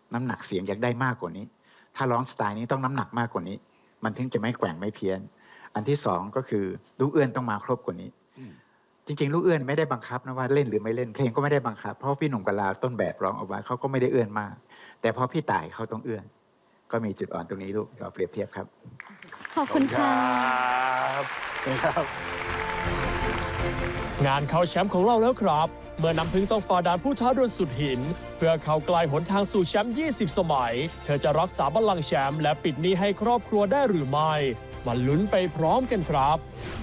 น้ำหนักเสียงอยากได้มากกว่านี้ถ้าร้องสไตล์นี้ต้องน้ำหนักมากกว่านี้มันถึงจะไม่แกว่งไม่เพี้ยนอันที่2ก็คือลูกเอื้อนต้องมาครบกว่านี้จริงๆลูกเอื้อนไม่ได้บังคับนะว่าเล่นหรือไม่เล่นเพลงก็ไม่ได้บังคับเพราะพี่หนุ่มกะลาต้นแบบร้องเอาไว้เขาก็ไม่ได้เอื้อนมากแต่พอพี่ต่ายเขาต้องเอื้อนก็มีจุดอ่อนตรงนี้ลูกเราเปรียบเทียบครับขอบคุณค่ะครับงานเข้าแชมป์ของเราแล้วครับเมื่อน้ำพึ่งต้องฝ่าด่านผู้ท้าดวลสุดหินเพื่อเข้าใกล้หนทางสู่แชมป์20 สมัยเธอจะรักษาบัลลังก์แชมป์และปิดหนี้ให้ครอบครัวได้หรือไม่มาลุ้นไปพร้อมกันครับ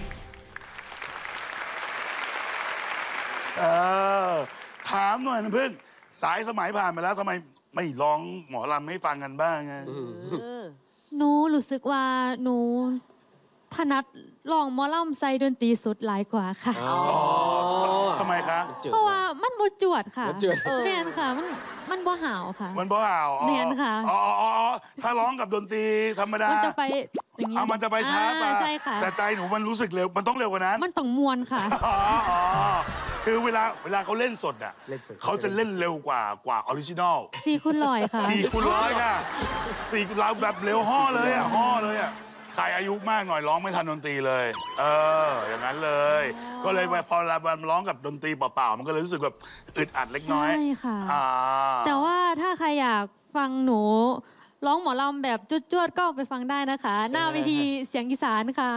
ถามหน่อยนะพึ่งหลายสมัยผ่านมาแล้วทำไมไม่ร้องหมอลำให้ฟังกันบ้างไงหนูรู้สึกว่าหนูถนัดร้องหมอลำใส่ดนตรีสดหลายกว่าค่ะทำไมคะเพราะว่ามันบ่จวดค่ะแม่นค่ะมันบ่ห่าวค่ะมันบ่ห่าวแม่นค่ะถ้าร้องกับดนตรีธรรมดามันจะไปอย่างนี้มันจะไปช้าไปใช่ค่ะแต่ใจหนูมันรู้สึกเร็วมันต้องเร็วกว่านั้นมันต้องมวนค่ะคือเวลาเขาเล่นสดอ่ะเขาจะเล่นเร็วกว่าออริจินอล 4x100ค่ะ 4x100ค่ะ4เราแบบเร็วห่อเลยอ่ะใครอายุมากหน่อยร้องไม่ทันดนตรีเลยอย่างนั้นเลยก็เลยพอเราร้องกับดนตรีเปล่าๆมันก็เลยรู้สึกแบบอึดอัดเล็กน้อยใช่ค่ะแต่ว่าถ้าใครอยากฟังหนูร้องหมอลำแบบจวดๆก็ไปฟังได้นะคะหน้าเวทีเสียงอีสานค่ะ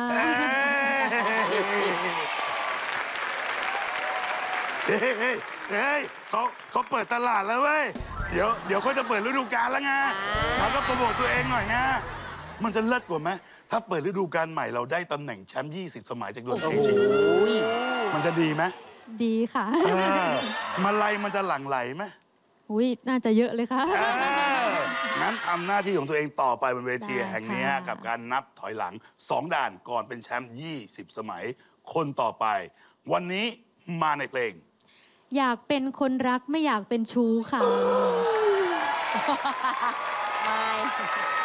เฮ้ยเขาเปิดตลาดแล้วเว้ยเดี๋ยวเขาจะเปิดฤดูกาลแล้วไงเขาก็โปรโมทตัวเองหน่อยไงมันจะเลิศกว่าไหมถ้าเปิดฤดูกาลใหม่เราได้ตำแหน่งแชมป์20 สมัยจากดวงเพลงมันจะดีไหมดีค่ะมาลัยมันจะหลั่งไหลไหมน่าจะเยอะเลยค่ะงั้นทำหน้าที่ของตัวเองต่อไปบนเวทีแห่งนี้กับการนับถอยหลัง2 ด่านก่อนเป็นแชมป์20 สมัยคนต่อไปวันนี้มาในเพลงอยากเป็นคนรักไม่อยากเป็นชู้ค่ะไม่